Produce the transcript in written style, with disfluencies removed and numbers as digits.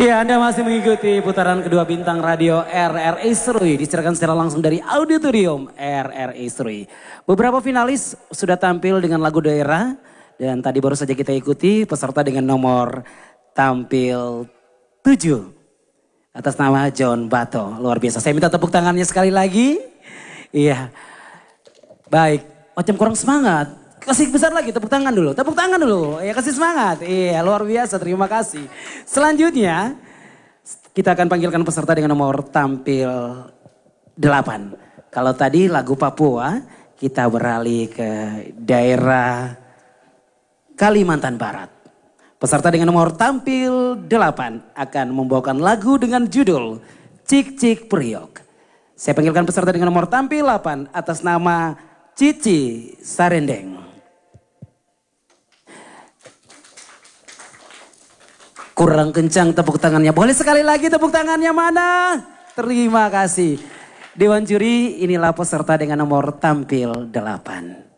Ya, Anda masih mengikuti putaran kedua bintang radio RRI Serui, disiarkan secara langsung dari auditorium RRI Serui. Beberapa finalis sudah tampil dengan lagu daerah dan tadi baru saja kita ikuti peserta dengan nomor tampil 7 atas nama John Bato. Luar biasa. Saya minta tepuk tangannya sekali lagi. Iya. Baik, macam kurang semangat. Kasih besar lagi, tepuk tangan dulu. Tepuk tangan dulu. Ya, kasih semangat. Iya, luar biasa. Terima kasih. Selanjutnya, kita akan panggilkan peserta dengan nomor tampil 8. Kalau tadi lagu Papua, kita beralih ke daerah Kalimantan Barat. Peserta dengan nomor tampil 8 akan membawakan lagu dengan judul Cik Cik Priok. Saya panggilkan peserta dengan nomor tampil 8 atas nama Cici Sarendeng. Kurang kencang tepuk tangannya. Boleh sekali lagi tepuk tangannya mana? Terima kasih. Dewan juri, inilah peserta dengan nomor tampil 8.